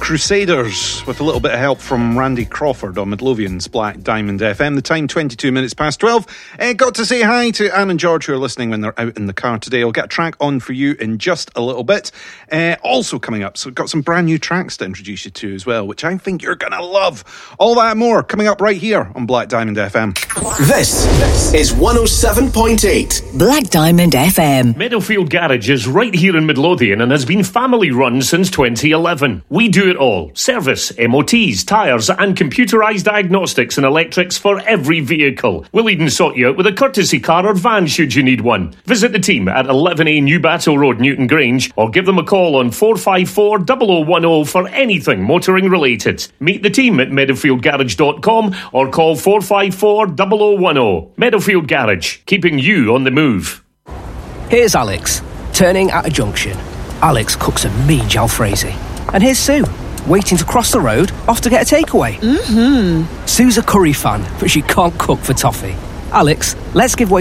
Crusaders with a little bit of help from Randy Crawford on Midlothian's Black Diamond FM. The time 22 minutes past 12. Got to say hi to Anne and George who are listening when they're out in the car today. I'll get a track on for you in just a little bit. Also coming up, so we've got some brand new tracks to introduce you to as well, which I think you're going to love. All that and more coming up right here on Black Diamond FM. This is 107.8 Black Diamond FM. Meadowfield Garage is right here in Midlothian and has been family run since 2011. We do it all. Service, MOTs, tyres and computerised diagnostics and electrics for every vehicle. We'll even sort you out with a courtesy car or van should you need one. Visit the team at 11A New Battle Road, Newton Grange, or give them a call on 454 0010 for anything motoring related. Meet the team at meadowfieldgarage.com or call 454 0010. Meadowfield Garage, keeping you on the move. Here's Alex, turning at a junction. Alex cooks a mean jalfrezi. And here's Sue, waiting to cross the road, off to get a takeaway. Sue's a curry fan, but she can't cook for toffee. Alex, let's give way